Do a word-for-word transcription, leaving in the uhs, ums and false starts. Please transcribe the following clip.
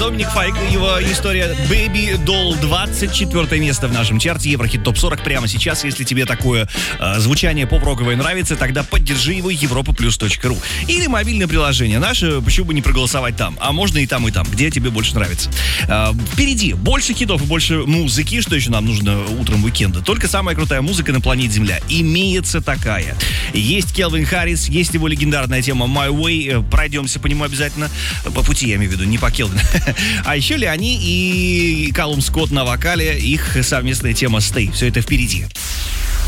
Доминик Файк, его история Baby Doll, двадцать четвёртое место в нашем чарте Еврохит топ сорок прямо сейчас. Если тебе такое э, звучание поп-роковое нравится, тогда поддержи его европа плюс точка ру. Или мобильное приложение наше, почему бы не проголосовать там. А можно и там, и там, где тебе больше нравится. Э, впереди больше хитов и больше музыки. Что еще нам нужно утром уикенда? Только самая крутая музыка на планете Земля. Имеется такая. Есть Келвин Харрис, есть его легендарная тема My Way. Пройдемся по нему обязательно. По пути, я имею в виду, не по Келвину. А еще Леони и Калум Скотт на вокале. Их совместная тема Stay. Все это впереди.